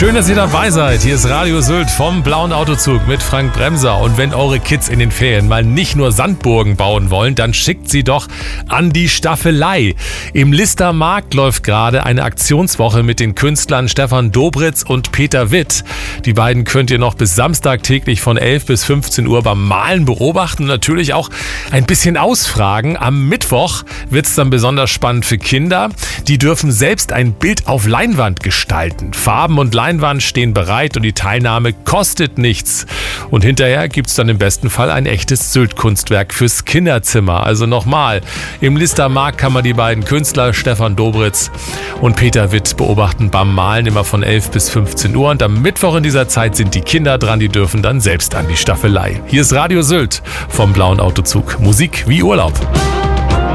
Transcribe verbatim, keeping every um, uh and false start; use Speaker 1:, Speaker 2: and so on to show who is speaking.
Speaker 1: Schön, dass ihr dabei seid. Hier ist Radio Sylt vom Blauen Autozug mit Frank Bremser. Und wenn eure Kids in den Ferien mal nicht nur Sandburgen bauen wollen, dann schickt sie doch an die Staffelei. Im Lister Markt läuft gerade eine Aktionswoche mit den Künstlern Stefan Dobritz und Peter Witt. Die beiden könnt ihr noch bis Samstag täglich von elf bis fünfzehn Uhr beim Malen beobachten und natürlich auch ein bisschen ausfragen. Am Mittwoch wird es dann besonders spannend für Kinder. Die dürfen selbst ein Bild auf Leinwand gestalten. Farben und Leinwand stehen bereit und die Teilnahme kostet nichts. Und hinterher gibt es dann im besten Fall ein echtes Sylt-Kunstwerk fürs Kinderzimmer. Also nochmal, im Lister Markt kann man die beiden Künstler Stefan Dobritz und Peter Witt beobachten beim Malen, immer von elf bis fünfzehn Uhr. Und am Mittwoch in dieser Zeit sind die Kinder dran, die dürfen dann selbst an die Staffelei. Hier ist Radio Sylt vom Blauen Autozug. Musik wie Urlaub.